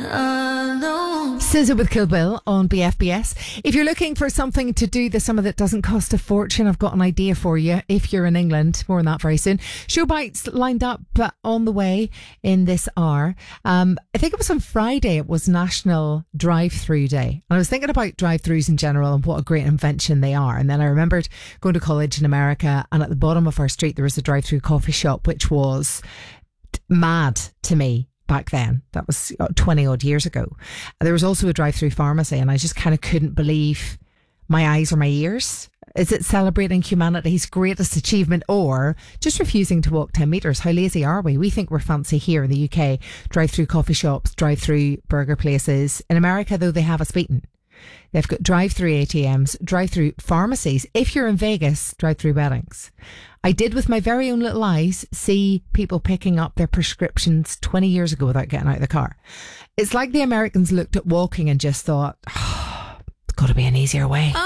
SZA with Kill Bill on BFBS. If you're looking for something to do this summer that doesn't cost a fortune, I've got an idea for you. If you're in England, more on that very soon. Show bites lined up on the way in this hour. I think it was on Friday, it was National Drive-Through Day. And I was thinking about drive-throughs in general and what a great invention they are. And then I remembered going to college in America, and at the bottom of our street there was a drive-through coffee shop, which was mad to me back then. That was 20 odd years ago. There was also a drive-through pharmacy, and I just kind of couldn't believe my eyes or my ears. Is it celebrating humanity's greatest achievement, or just refusing to walk 10 metres? How lazy are we? We think we're fancy here in the UK. Drive-through coffee shops, drive-through burger places. In America, though, they have us beaten. They've got drive-through ATMs, drive-through pharmacies. If you're in Vegas, drive-through weddings. I did with my very own little eyes see people picking up their prescriptions 20 years ago without getting out of the car. It's like the Americans looked at walking and just thought, oh, it's got to be an easier way.